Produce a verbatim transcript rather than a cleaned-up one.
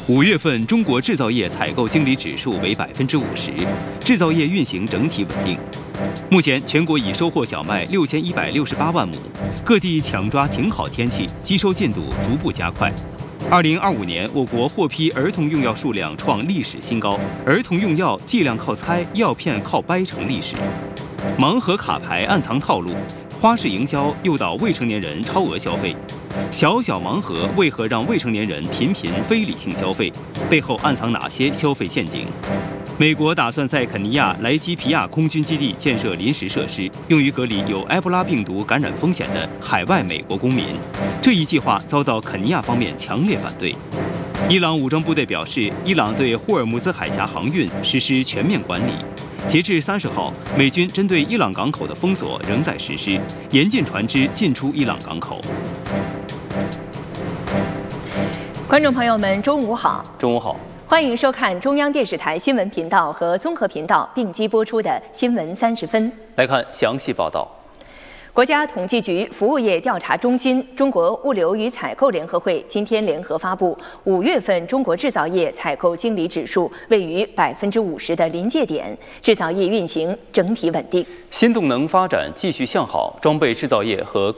五月份中国制造业采购经理指数为百分之五十，制造业运行整体稳定。目前全国已收获小麦六千一百六十八万亩，各地抢抓晴好天气，机收进度逐步加快。二零二五年，我国获批儿童用药数量创历史新高，儿童用药剂量靠猜，药片靠掰成历史。盲盒卡牌暗藏套路，花式营销诱导未成年人超额消费。小小盲盒为何让未成年人频频非理性消费？背后暗藏哪些消费陷阱？美国打算在肯尼亚莱基皮亚空军基地建设临时设施，用于隔离有埃博拉病毒感染风险的海外美国公民。这一计划遭到肯尼亚方面强烈反对。伊朗武装部队表示，伊朗对霍尔木兹海峡航运实施全面管理。截至三十号，美军针对伊朗港口的封锁仍在实施，严禁船只进出伊朗港口。 观众朋友们，中午好！ 中午好， 欢迎收看中央电视台新闻频道和综合频道并机播出的《新闻三十分》。 来看详细报道。 国家统计局服务业调查中心、中国物流与采购联合会今天联合发布，五月份中国制造业采购经理指数位于百分之五十的临界点，制造业运行整体稳定。 新动能发展继续向好，装备制造业和